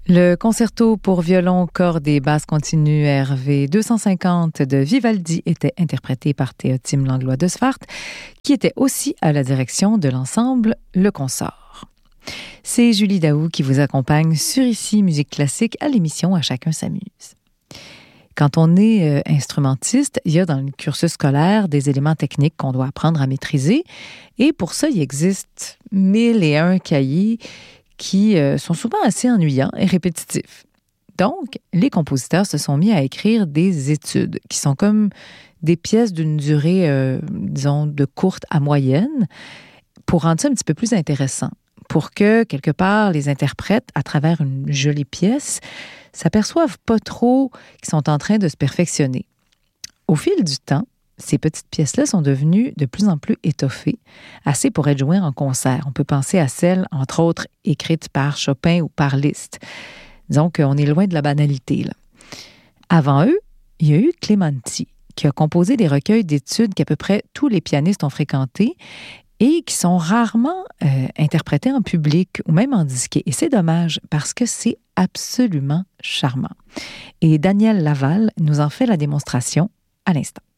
Le concerto pour violon, cordes et basse continue RV 250 de Vivaldi était interprété par Théotime Langlois de Sfart, qui était aussi à la direction de l'ensemble Le Consort. C'est Julie Daou qui vous accompagne sur Ici Musique Classique à l'émission À chacun s'amuse. Quand on est instrumentiste, il y a dans le cursus scolaire des éléments techniques qu'on doit apprendre à maîtriser. Et pour ça, il existe 1001 cahiers qui sont souvent assez ennuyants et répétitifs. Donc, les compositeurs se sont mis à écrire des études qui sont comme des pièces d'une durée, disons, de courte à moyenne pour rendre ça un petit peu plus intéressant. Pour que, quelque part, les interprètes, à travers une jolie pièce, s'aperçoivent pas trop qu'ils sont en train de se perfectionner. Au fil du temps, ces petites pièces-là sont devenues de plus en plus étoffées, assez pour être jouées en concert. On peut penser à celles, entre autres, écrites par Chopin ou par Liszt. Disons qu'on est loin de la banalité, là. Avant eux, il y a eu Clementi, qui a composé des recueils d'études qu'à peu près tous les pianistes ont fréquentés et qui sont rarement interprétés en public ou même en disquet. Et c'est dommage parce que c'est absolument charmant. Et Daniel Laval nous en fait la démonstration à l'instant.